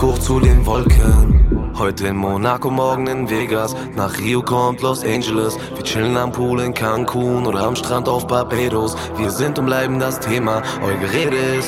hoch zu den Wolken. Heute in Monaco, morgen in Vegas. Nach Rio kommt Los Angeles. Wir chillen am Pool in Cancun oder am Strand auf Barbados. Wir sind und bleiben das Thema. Euer Gerede ist